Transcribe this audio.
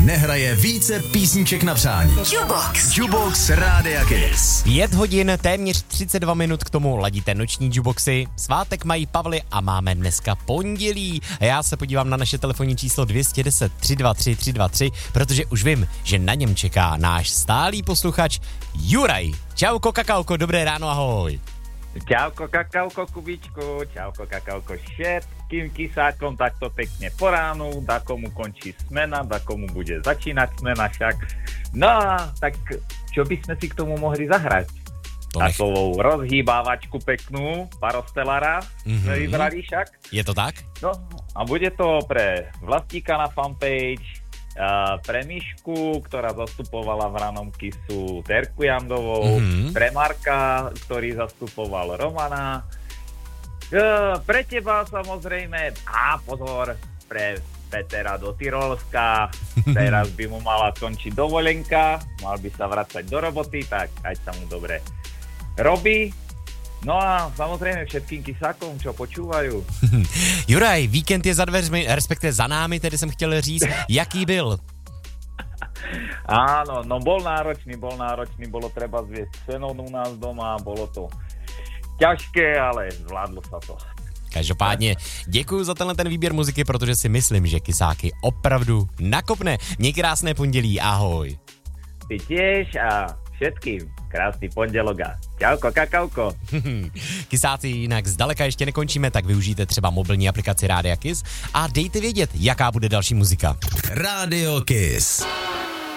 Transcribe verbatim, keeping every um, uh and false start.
nehraje více písniček na přání. Jukebox. Jukebox Rádia Kiss. Pět hodin, téměř třicet dva minut k tomu ladíte noční jukeboxy. Svátek mají Pavly a máme dneska pondělí. A já se podívám na naše telefonní číslo dvě stě deset tři dva tři tři dva tři, protože už vím, že na něm čeká náš stálý posluchač Juraj. Čauko, kakauko, dobré ráno, ahoj. Čauko, kakauko, Kubičku, čauko, kakauko, všetkým kysákom takto pekne po ránu, da komu končí smena, da komu bude začínať smena však. No a tak čo by sme si k tomu mohli zahrať? To nech... Takovou rozhýbávačku peknú, Parostelara mm-hmm. sme vybrali však. Je to tak? No a bude to pre Vlastíka na fanpage, Uh, pre Mišku, ktorá zastupovala v ranom Kissu Terku Jandovou, mm-hmm. pre Marka, ktorý zastupoval Romana, uh, pre teba samozrejme, a pozor, pre Petra do Tyrolska, teraz by mu mala končiť dovolenka, mal by sa vracať do roboty, tak ať sa mu dobre robí. No a samozrejme všetkým kysákom, čo počúvajú. Juraj, víkend je za dveřmi, respektive za námi, tedy jsem chtěl říct, jaký byl? Áno, no bol náročný, bol náročný, bolo treba zviesť senon u nás doma, bolo to ťažké, ale zvládlo sa to. Každopádně děkuji za tenhle ten výběr muziky, protože si myslím, že kysáky opravdu nakopne. Měj krásné pondělí, ahoj. Ty tiež a všetkým krásný pondělok a čauko, kakauko. Kysáci jinak zdaleka ještě nekončíme, tak využijte třeba mobilní aplikaci Rádia Kiss a dejte vědět, jaká bude další muzika. Rádio Kiss.